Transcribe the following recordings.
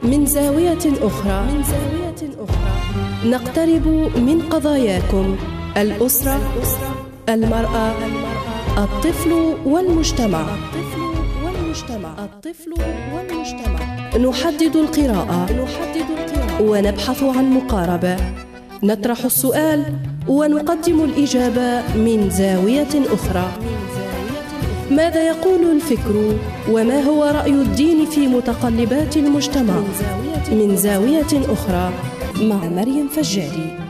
من زاوية أخرى نقترب من قضاياكم: الأسرة، المرأة، الطفل والمجتمع. نحدد القراءة ونبحث عن مقاربة، نطرح السؤال ونقدم الإجابة من زاوية أخرى. ماذا يقول الفكر؟ وما هو رأي الدين في متقلبات المجتمع؟ من زاوية أخرى مع مريم فجاري.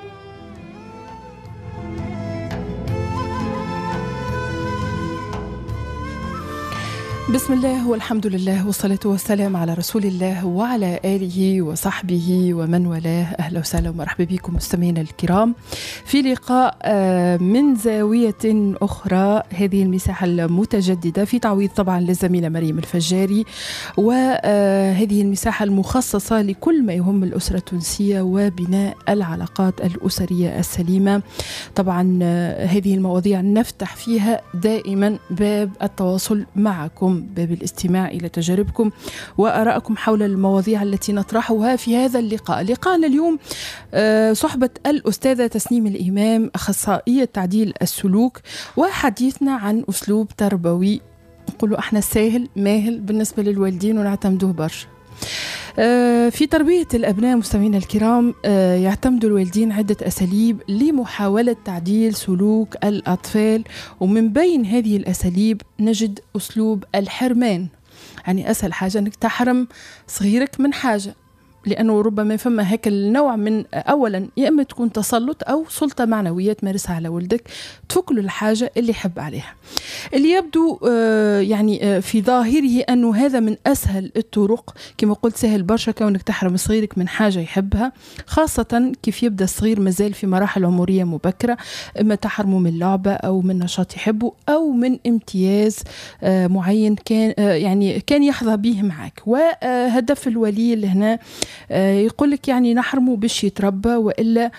بسم الله والحمد لله والصلاة والسلام على رسول الله وعلى آله وصحبه ومن والاه. أهلا وسهلا ومرحبا بكم مستمعينا الكرام في لقاء من زاوية أخرى، هذه المساحة المتجددة في تعويض طبعا للزميلة مريم الفجاري، وهذه المساحة المخصصة لكل ما يهم الأسرة التونسية وبناء العلاقات الأسرية السليمة. طبعا هذه المواضيع نفتح فيها دائما باب التواصل معكم، باب الاستماع إلى تجاربكم وآرائكم حول المواضيع التي نطرحها في هذا اللقاء. لقاءنا اليوم صحبة الأستاذة تسنيم الإمام، أخصائية تعديل السلوك، وحديثنا عن أسلوب تربوي نقولوا احنا سهل ماهل بالنسبة للوالدين ونعتمدوه برشا. في تربية الأبناء مستمعينا الكرام يعتمد الوالدين عدة أساليب لمحاولة تعديل سلوك الأطفال، ومن بين هذه الأساليب نجد أسلوب الحرمان. يعني أسهل حاجة أنك تحرم صغيرك من حاجة، لأنه ربما فما هيك النوع من أولا يا إما تكون تسلط أو سلطة معنوية تمارسها على ولدك، تفك له الحاجة اللي يحب عليها، اللي يبدو يعني في ظاهره أنه هذا من أسهل الطرق. كما قلت سهل برشا كونك تحرم صغيرك من حاجة يحبها، خاصة كيف يبدأ الصغير مازال في مراحل عمرية مبكرة، إما تحرمه من لعبة أو من نشاط يحبه أو من امتياز معين كان يحظى به معك. وهدف الولي اللي هنا يقول لك يعني نحرمه باش يتربى، وإلا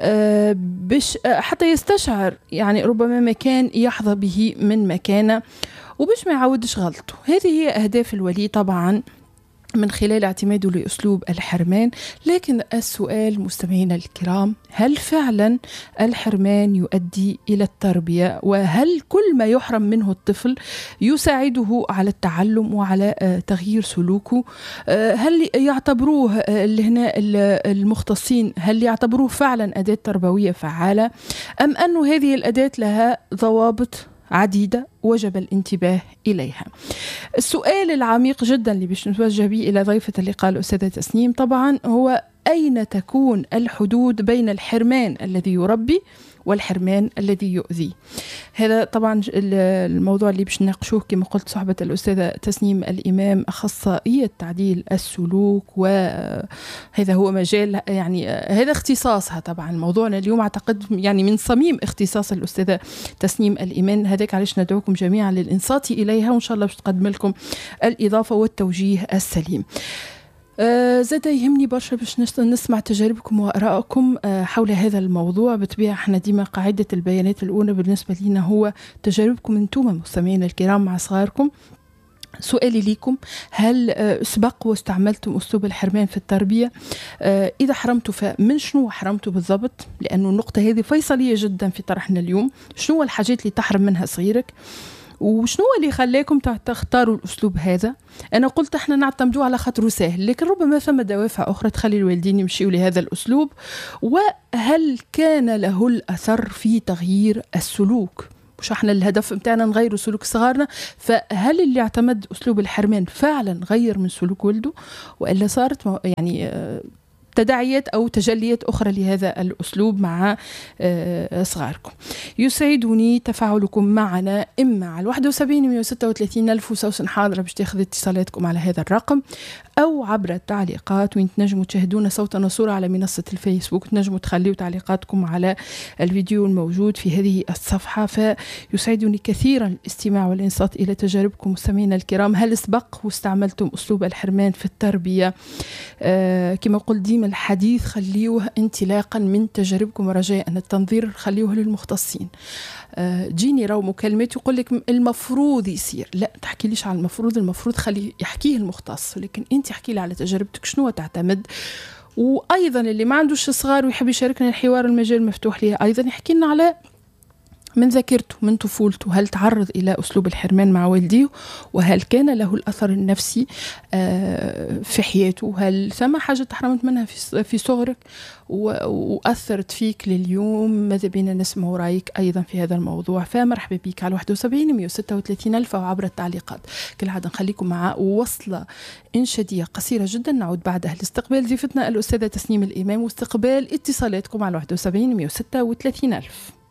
باش حتى يستشعر يعني ربما مكان يحظى به من مكانه وباش ما يعودش غلطه. هذه هي أهداف الولي طبعا من خلال اعتماده لأسلوب الحرمان. لكن السؤال مستمعينا الكرام، هل فعلا الحرمان يؤدي إلى التربية؟ وهل كل ما يحرم منه الطفل يساعده على التعلم وعلى تغيير سلوكه؟ هل يعتبروه هنا المختصين هل يعتبروه فعلا أداة تربوية فعالة، أم أن هذه الأداة لها ضوابط عديدة وجب الانتباه إليها؟ السؤال العميق جدا اللي باش نتوجه به إلى ضيفة اللقاء الأستاذة تسنيم طبعا هو: أين تكون الحدود بين الحرمان الذي يربي والحرمان الذي يؤذي؟ هذا طبعا الموضوع اللي باش نناقشوه كما قلت صحبة الأستاذة تسنيم الإمام، أخصائية تعديل السلوك، وهذا هو مجال يعني هذا اختصاصها. طبعا موضوعنا اليوم أعتقد يعني من صميم اختصاص الأستاذة تسنيم الإمام، هذاك علاش ندعوكم جميعا للإنصات إليها، وإن شاء الله باش تقدم لكم الإضافة والتوجيه السليم. زاد يهمني برشا باش نسمع تجاربكم وآرائكم حول هذا الموضوع. بطبيعة احنا ديما قاعدة البيانات الأولى بالنسبة لنا هو تجاربكم انتم مستمعين الكرام مع صغاركم. سؤالي لكم: هل سبق واستعملتم أسلوب الحرمان في التربية؟ إذا حرمتوا فمن شنو حرمتوا بالضبط؟ لأنه النقطة هذه فيصلية جدا في طرحنا اليوم. شنو الحاجات اللي تحرم منها صغيرك؟ وشنو اللي خلاكم تختاروا الأسلوب هذا؟ أنا قلت احنا نعتمدوه على خاطره سهل، لكن ربما فما دوافع أخرى تخلي الوالدين يمشيوا لهذا الأسلوب. وهل كان له الأثر في تغيير السلوك؟ مش احنا الهدف متاعنا نغيروا سلوك صغارنا، فهل اللي اعتمد أسلوب الحرمان فعلا غير من سلوك ولده، وإلا صارت يعني تداعيات أو تجليات أخرى لهذا الأسلوب مع صغاركم؟ يسعدني تفاعلكم معنا إما على 71 136 ألف وسوسن حاضرة باش تاخذ اتصالاتكم على هذا الرقم، أو عبر التعليقات، وين تنجموا تشاهدونا صوتا وصورة على منصة الفيسبوك، تنجموا تخليوا تعليقاتكم على الفيديو الموجود في هذه الصفحة. فيسعدني كثيرا الاستماع والإنصات إلى تجاربكم مستمعينا الكرام. هل سبق واستعملتم أسلوب الحرمان في التربية؟ كما قلت ديما الحديث خليوه انطلاقا من تجاربكم، ورجاء أن التنظير خليوه للمختصين. جيني راو مكالمات يقول لك المفروض يصير، لا تحكي ليش على المفروض خليه يحكيه المختص، لكن انت احكي لي على تجربتك شنو تعتمد. وايضا اللي ما عندوش صغار ويحب يشاركنا الحوار، المجال مفتوح ليه، ايضا يحكي لنا على من ذاكرته من طفولته، هل تعرض إلى أسلوب الحرمان مع والديه، وهل كان له الأثر النفسي في حياته، هل ثم حاجة تحرمت منها في صغرك وأثرت فيك لليوم. ماذا بينا نسمع رأيك أيضا في هذا الموضوع. فمرحبا بك على 71 136 ألف أو عبر التعليقات. كالعادة نخليكم مع وصلة إنشادية قصيرة جدا، نعود بعدها لاستقبال ضيفتنا الأستاذة تسنيم الإمام واستقبال اتصالاتكم على 71 136 ألف.